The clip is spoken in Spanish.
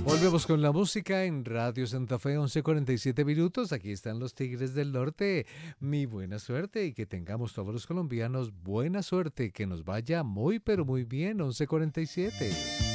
Volvemos con la música en Radio Santa Fe, 11:47 minutos. Aquí están los Tigres del Norte. Mi buena suerte y que tengamos todos los colombianos buena suerte. Que nos vaya muy, pero muy bien, 11:47.